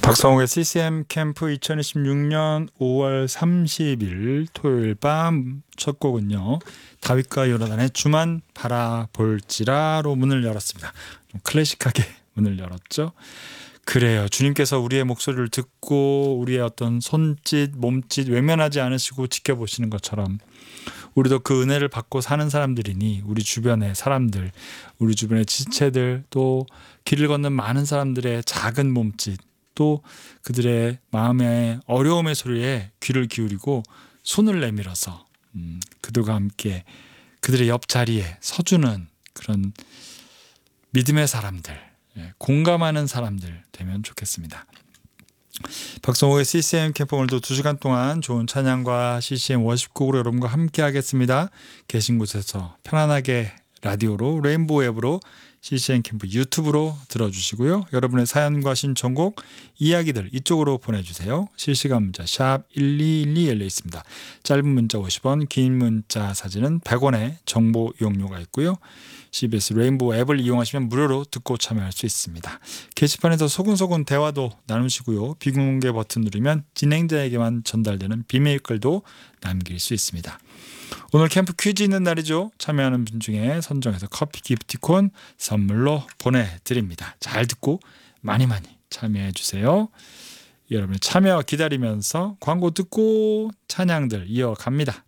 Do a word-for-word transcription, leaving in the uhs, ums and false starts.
박성욱의 씨씨엠 캠프 이천이십육 년 오월 삼십일 토요일 밤 첫 곡은요, 다윗과 요나단의 주만 바라볼지라로 문을 열었습니다. 좀 클래식하게 문을 열었죠. 그래요, 주님께서 우리의 목소리를 듣고 우리의 어떤 손짓 몸짓 외면하지 않으시고 지켜보시는 것처럼 우리도 그 은혜를 받고 사는 사람들이니 우리 주변의 사람들, 우리 주변의 지체들, 또 길을 걷는 많은 사람들의 작은 몸짓, 또 그들의 마음의 어려움의 소리에 귀를 기울이고 손을 내밀어서 음, 그들과 함께 그들의 옆자리에 서주는 그런 믿음의 사람들, 공감하는 사람들 되면 좋겠습니다. 박성호의 씨씨엠 캠프 오늘도 두 시간 동안 좋은 찬양과 씨씨엠 워십곡으로 여러분과 함께 하겠습니다. 계신 곳에서 편안하게 라디오로 레인보우 앱으로 씨씨엠 캠프 유튜브로 들어주시고요. 여러분의 사연과 신청곡, 이야기들 이쪽으로 보내주세요. 실시간 문자 샵 일이일이 열려 있습니다. 짧은 문자 오십 원, 긴 문자 사진은 백 원의 정보 이용료가 있고요. 씨비에스 레인보우 앱을 이용하시면 무료로 듣고 참여할 수 있습니다. 게시판에서 소근소근 대화도 나누시고요. 비공개 버튼 누르면 진행자에게만 전달되는 비밀 글도 남길 수 있습니다. 오늘 캠프 퀴즈 있는 날이죠. 참여하는 분 중에 선정해서 커피 기프티콘 선물로 보내드립니다. 잘 듣고 많이 많이 참여해 주세요. 여러분의 참여 기다리면서 광고 듣고 찬양들 이어갑니다.